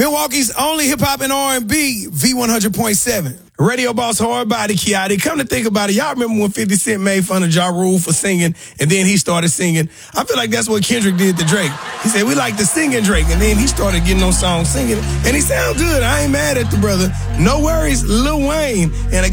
Milwaukee's only hip-hop and R&B, V100.7. Radio boss Hard Body Kiadi. Come to think about it, y'all remember when 50 Cent made fun of Ja Rule for singing, and then he started singing? I feel like that's what Kendrick did to Drake. He said, we like to sing in Drake, and then he started getting on songs singing, and he sound good. I ain't mad at the brother. No worries, Lil Wayne. And I got